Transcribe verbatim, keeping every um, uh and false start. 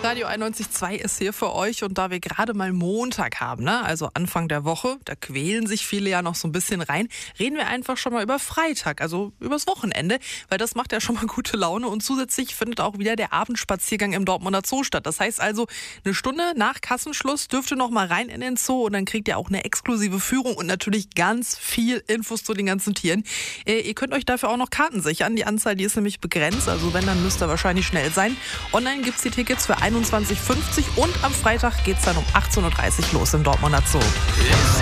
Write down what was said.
Radio einundneunzig Komma zwei ist hier für euch und da wir gerade mal Montag haben, ne? Also Anfang der Woche, da quälen sich viele ja noch so ein bisschen rein, reden wir einfach schon mal über Freitag, also übers Wochenende, weil das macht ja schon mal gute Laune und zusätzlich findet auch wieder der Abendspaziergang im Dortmunder Zoo statt. Das heißt also, eine Stunde nach Kassenschluss dürft ihr noch mal rein in den Zoo und dann kriegt ihr auch eine exklusive Führung und natürlich ganz viel Infos zu den ganzen Tieren. Äh, ihr könnt euch dafür auch noch Karten sichern, die Anzahl, die ist nämlich begrenzt, also wenn, dann müsst ihr wahrscheinlich schnell sein. Online gibt's die Tickets für einundzwanzig Uhr fünfzig und am Freitag geht's dann um achtzehn Uhr dreißig los im Dortmunder Zoo.